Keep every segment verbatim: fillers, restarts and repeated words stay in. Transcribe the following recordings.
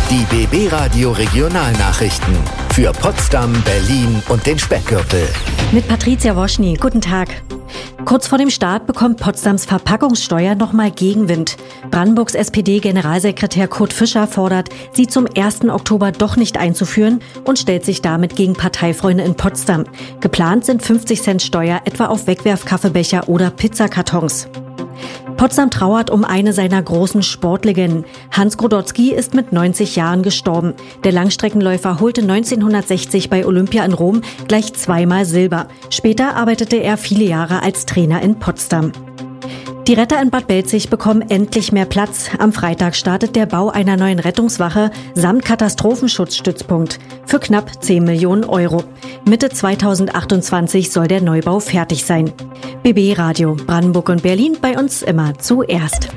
Die B B Radio Regionalnachrichten für Potsdam, Berlin und den Speckgürtel. Mit Patricia Woschny. Guten Tag. Kurz vor dem Start bekommt Potsdams Verpackungssteuer nochmal Gegenwind. Brandenburgs S P D-Generalsekretär Kurt Fischer fordert, sie zum ersten Oktober doch nicht einzuführen und stellt sich damit gegen Parteifreunde in Potsdam. Geplant sind fünfzig Cent Steuer etwa auf Wegwerfkaffeebecher oder Pizzakartons. Potsdam trauert um eine seiner großen Sportlegenden. Hans Grodotzky ist mit neunzig Jahren gestorben. Der Langstreckenläufer holte neunzehnhundertsechzig bei Olympia in Rom gleich zweimal Silber. Später arbeitete er viele Jahre als Trainer in Potsdam. Die Retter in Bad Belzig bekommen endlich mehr Platz. Am Freitag startet der Bau einer neuen Rettungswache samt Katastrophenschutzstützpunkt für knapp zehn Millionen Euro. Mitte zweitausendachtundzwanzig soll der Neubau fertig sein. B B Radio Brandenburg und Berlin, bei uns immer zuerst.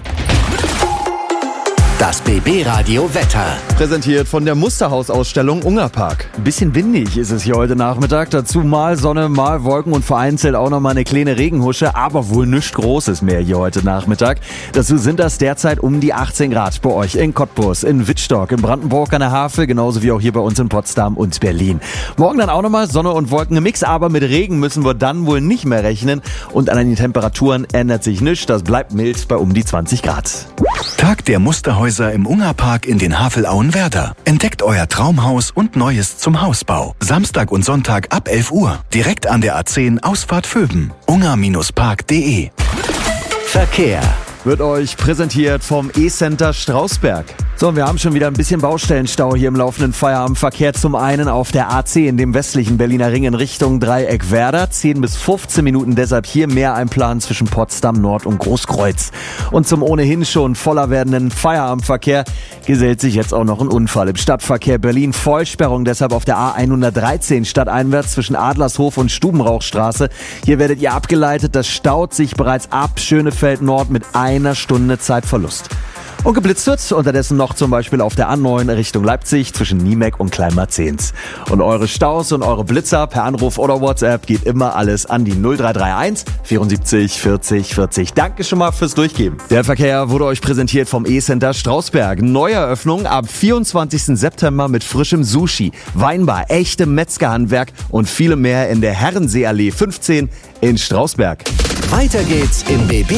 Das B B Radio Wetter. Präsentiert von der Musterhausausstellung Ungerpark. Ein bisschen windig ist es hier heute Nachmittag. Dazu mal Sonne, mal Wolken und vereinzelt auch noch mal eine kleine Regenhusche. Aber wohl nichts Großes mehr hier heute Nachmittag. Dazu sind das derzeit um die achtzehn Grad bei euch in Cottbus, in Wittstock, in Brandenburg an der Havel, genauso wie auch hier bei uns in Potsdam und Berlin. Morgen dann auch noch mal Sonne und Wolken im Mix, aber mit Regen müssen wir dann wohl nicht mehr rechnen. Und an den Temperaturen ändert sich nichts. Das bleibt mild bei um die zwanzig Grad. Tag der Musterhäuser im Ungerpark in den Havelauen-Werder. Entdeckt euer Traumhaus und Neues zum Hausbau. Samstag und Sonntag ab elf Uhr. Direkt an der A zehn Ausfahrt Vöben. unger Park punkt de. Verkehr Wird euch präsentiert vom E-Center Strausberg. So, wir haben schon wieder ein bisschen Baustellenstau hier im laufenden Feierabendverkehr. Zum einen auf der A zehn, dem westlichen Berliner Ring in Richtung Dreieck Werder. zehn bis fünfzehn Minuten, deshalb hier mehr einplanen zwischen Potsdam Nord und Großkreuz. Und zum ohnehin schon voller werdenden Feierabendverkehr gesellt sich jetzt auch noch ein Unfall. Im Stadtverkehr Berlin Vollsperrung, deshalb auf der A hundertdreizehn stadteinwärts zwischen Adlershof und Stubenrauchstraße. Hier werdet ihr abgeleitet, das staut sich bereits ab Schönefeld Nord mit einer Stunde Zeitverlust. Und geblitzt wird unterdessen noch zum Beispiel auf der A neun Richtung Leipzig zwischen Niemek und Kleinmarzens. Und eure Staus und eure Blitzer per Anruf oder WhatsApp geht immer alles an die null drei drei eins vierundsiebzig vierzig vierzig. Danke schon mal fürs Durchgeben. Der Verkehr wurde euch präsentiert vom E-Center Strausberg. Neueröffnung ab vierundzwanzigsten September mit frischem Sushi, Weinbar, echtem Metzgerhandwerk und vielem mehr in der Herrenseeallee fünfzehn in Strausberg. Weiter geht's im B B